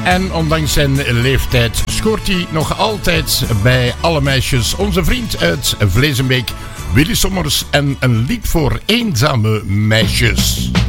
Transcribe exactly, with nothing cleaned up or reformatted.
En ondanks zijn leeftijd scoort hij nog altijd bij alle meisjes. Onze vriend uit Vleesenbeek, Willy Sommers, en een lied voor eenzame meisjes.